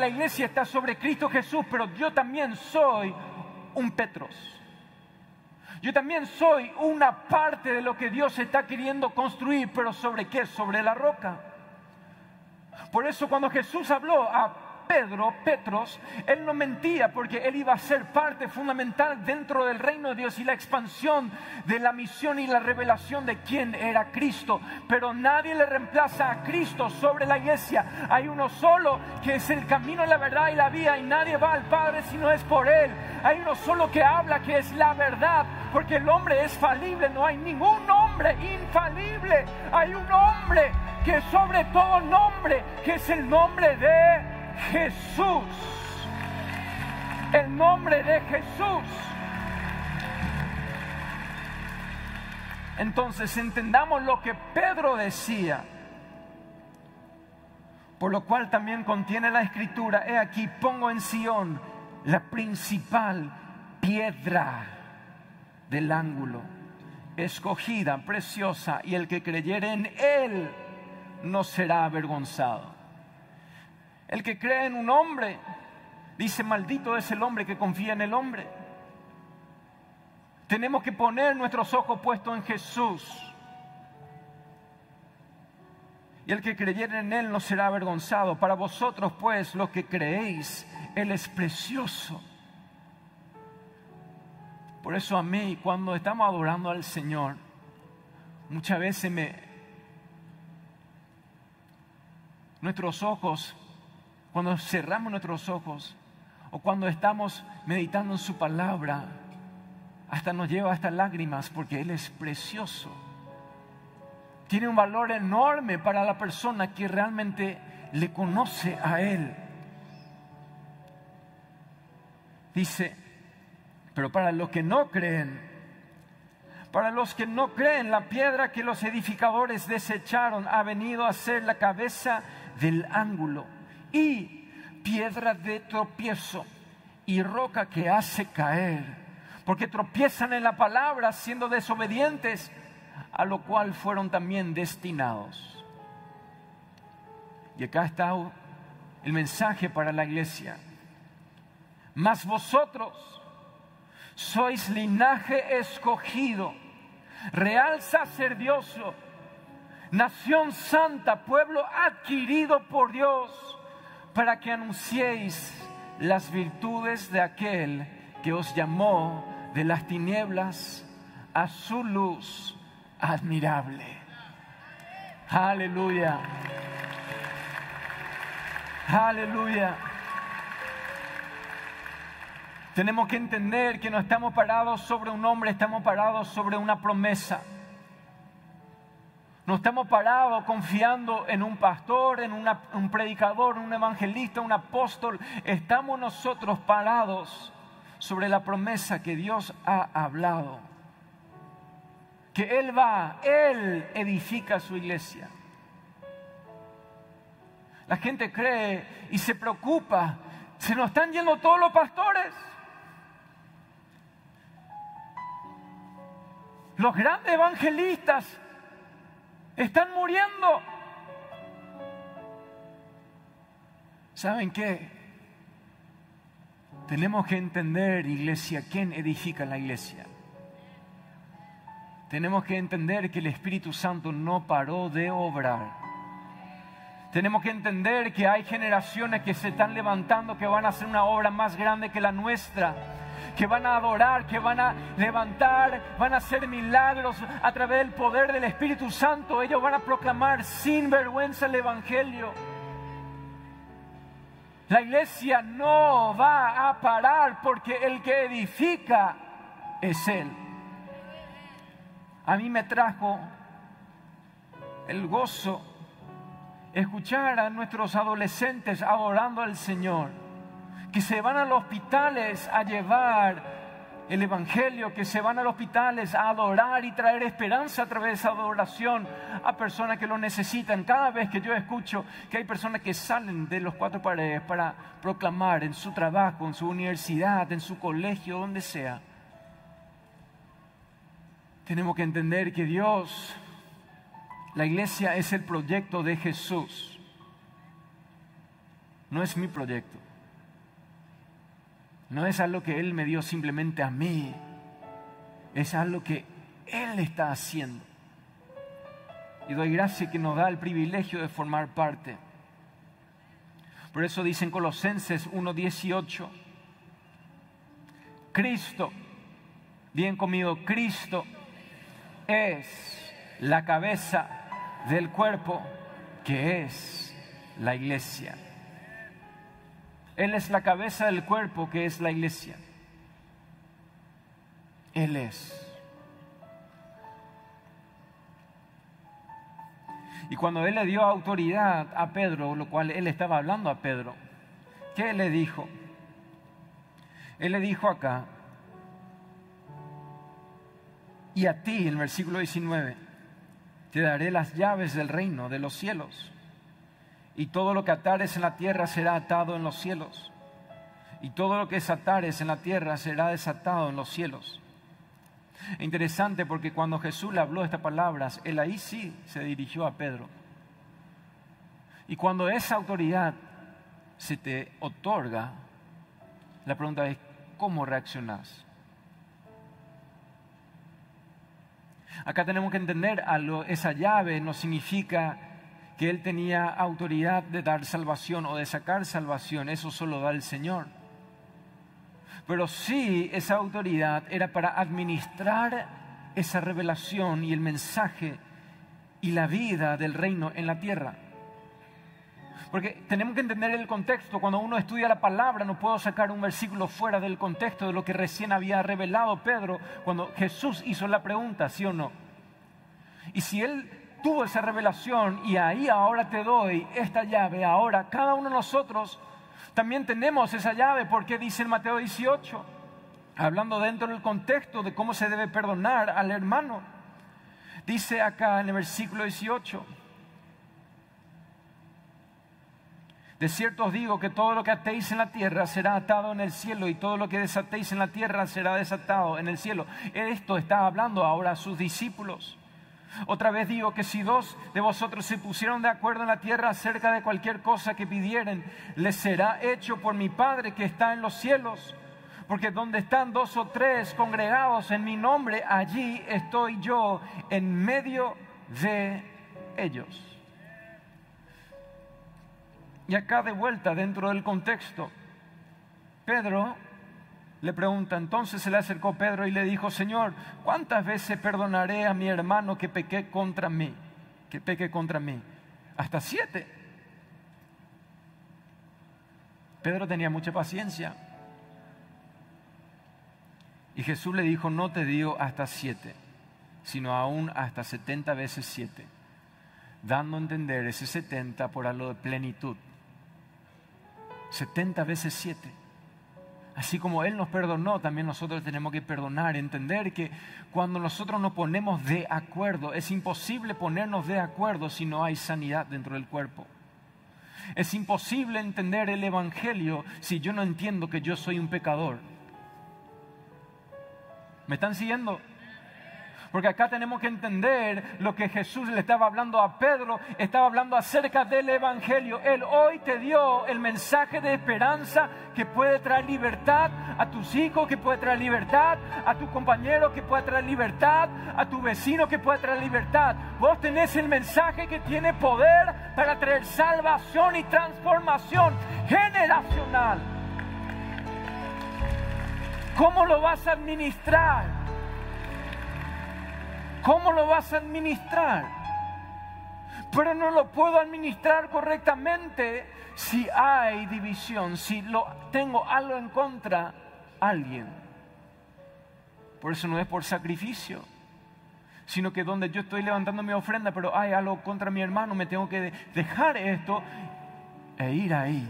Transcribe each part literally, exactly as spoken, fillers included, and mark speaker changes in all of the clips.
Speaker 1: la iglesia está sobre Cristo Jesús, pero yo también soy un Petros. Yo también soy una parte de lo que Dios está queriendo construir, pero ¿sobre qué? Sobre la roca. Por eso cuando Jesús habló a Pedro, Petros, él no mentía, porque él iba a ser parte fundamental dentro del reino de Dios y la expansión de la misión y la revelación de quién era Cristo. Pero nadie le reemplaza a Cristo sobre la iglesia. Hay uno solo que es el camino, la verdad y la vida, y nadie va al Padre si no es por Él. Hay uno solo que habla, que es la verdad, porque el hombre es falible, no hay ningún hombre infalible. Hay un hombre que es sobre todo nombre, que es el nombre de Jesús, el nombre de Jesús. Entonces entendamos lo que Pedro decía, por lo cual también contiene la escritura: he aquí pongo en Sión la principal piedra del ángulo, escogida, preciosa, y el que creyere en él no será avergonzado. El que cree en un hombre, dice, maldito es el hombre que confía en el hombre. Tenemos que poner nuestros ojos puestos en Jesús. Y el que creyere en Él no será avergonzado. Para vosotros, pues, los que creéis, Él es precioso. Por eso a mí, cuando estamos adorando al Señor, muchas veces me, nuestros ojos, cuando cerramos nuestros ojos o cuando estamos meditando en su palabra, hasta nos lleva hasta lágrimas, porque Él es precioso. Tiene un valor enorme para la persona que realmente le conoce a Él. Dice, pero para los que no creen, para los que no creen, la piedra que los edificadores desecharon ha venido a ser la cabeza del ángulo, y piedra de tropiezo y roca que hace caer, porque tropiezan en la palabra siendo desobedientes, a lo cual fueron también destinados. Y acá está el mensaje para la iglesia: mas vosotros sois linaje escogido, real sacerdocio, nación santa, pueblo adquirido por Dios, para que anunciéis las virtudes de aquel que os llamó de las tinieblas a su luz admirable. Aleluya. Aleluya. Tenemos que entender que no estamos parados sobre un hombre, estamos parados sobre una promesa. No estamos parados confiando en un pastor, en una, un predicador, un evangelista, un apóstol. Estamos nosotros parados sobre la promesa que Dios ha hablado. Que Él va, Él edifica su iglesia. La gente cree y se preocupa. Se nos están yendo todos los pastores. Los grandes evangelistas están muriendo. ¿Saben qué? Tenemos que entender, iglesia, quién edifica la iglesia. Tenemos que entender que el Espíritu Santo no paró de obrar. Tenemos que entender que hay generaciones que se están levantando, que van a hacer una obra más grande que la nuestra, que van a adorar, que van a levantar, van a hacer milagros a través del poder del Espíritu Santo. Ellos van a proclamar sin vergüenza el Evangelio. La iglesia no va a parar, porque el que edifica es Él. A mí me trajo el gozo escuchar a nuestros adolescentes adorando al Señor, que se van a los hospitales a llevar el Evangelio, que se van a los hospitales a adorar y traer esperanza a través de esa adoración a personas que lo necesitan. Cada vez que yo escucho que hay personas que salen de los cuatro paredes para proclamar en su trabajo, en su universidad, en su colegio, donde sea, tenemos que entender que Dios, la iglesia es el proyecto de Jesús. no es mi proyecto. No es algo que Él me dio simplemente a mí. Es algo que Él está haciendo. Y doy gracias que nos da el privilegio de formar parte. Por eso dice en Colosenses uno dieciocho, Cristo, bien conmigo, Cristo es la cabeza del cuerpo, que es la iglesia. Él es la cabeza del cuerpo, que es la iglesia. Él es. Y cuando Él le dio autoridad a Pedro, lo cual Él estaba hablando a Pedro, ¿qué le dijo? Él le dijo acá, y a ti, en el versículo diecinueve, te daré las llaves del reino de los cielos. Y todo lo que atares en la tierra será atado en los cielos. Y todo lo que desatares en la tierra será desatado en los cielos. Interesante porque cuando Jesús le habló estas palabras, Él ahí sí se dirigió a Pedro. Y cuando esa autoridad se te otorga, la pregunta es, ¿cómo reaccionás? Acá tenemos que entender algo. Esa llave no significa que Él tenía autoridad de dar salvación o de sacar salvación. Eso solo da el Señor. Pero sí, esa autoridad era para administrar esa revelación y el mensaje y la vida del reino en la tierra. Porque tenemos que entender el contexto. Cuando uno estudia la palabra, no puedo sacar un versículo fuera del contexto de lo que recién había revelado Pedro cuando Jesús hizo la pregunta, ¿sí o no? Y si Él tuvo esa revelación y ahí ahora te doy esta llave, ahora cada uno de nosotros también tenemos esa llave, porque dice en Mateo dieciocho, hablando dentro del contexto de cómo se debe perdonar al hermano. Dice acá en el versículo dieciocho, de cierto os digo que todo lo que atéis en la tierra será atado en el cielo, y todo lo que desatéis en la tierra será desatado en el cielo. Esto está hablando ahora a sus discípulos. Otra vez digo que si dos de vosotros se pusieron de acuerdo en la tierra acerca de cualquier cosa que pidieren, les será hecho por mi Padre que está en los cielos. Porque donde están dos o tres congregados en mi nombre, allí estoy yo en medio de ellos. Y acá de vuelta dentro del contexto, Pedro le pregunta, entonces se le acercó Pedro y le dijo, Señor, ¿cuántas veces perdonaré a mi hermano que peque contra mí? Que peque contra mí. Hasta siete. Pedro tenía mucha paciencia. Y Jesús le dijo, no te digo hasta siete, sino aún hasta setenta veces siete. Dando a entender ese setenta por algo de plenitud. setenta veces siete. Así como Él nos perdonó, también nosotros tenemos que perdonar. Entender que cuando nosotros nos ponemos de acuerdo, es imposible ponernos de acuerdo si no hay sanidad dentro del cuerpo. Es imposible entender el Evangelio si yo no entiendo que yo soy un pecador. ¿Me están siguiendo? Porque acá tenemos que entender lo que Jesús le estaba hablando a Pedro, estaba hablando acerca del Evangelio. Él hoy te dio el mensaje de esperanza que puede traer libertad a tus hijos, que puede traer libertad a tu compañero, que puede traer libertad a tu vecino, que puede traer libertad. Vos tenés el mensaje que tiene poder para traer salvación y transformación generacional. ¿Cómo lo vas a administrar? ¿Cómo lo vas a administrar? Pero no lo puedo administrar correctamente si hay división, si lo, tengo algo en contra a alguien. Por eso no es por sacrificio, sino que donde yo estoy levantando mi ofrenda, pero hay algo contra mi hermano, me tengo que dejar esto e ir ahí.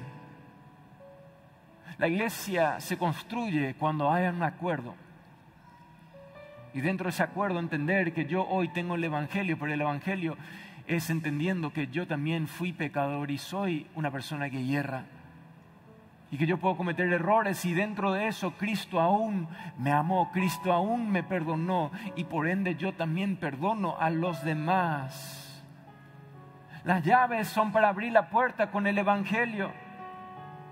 Speaker 1: La iglesia se construye cuando hay un acuerdo. Y dentro de ese acuerdo entender que yo hoy tengo el Evangelio, pero el Evangelio es entendiendo que yo también fui pecador y soy una persona que hierra. Y que yo puedo cometer errores y dentro de eso Cristo aún me amó, Cristo aún me perdonó y por ende yo también perdono a los demás. Las llaves son para abrir la puerta con el Evangelio.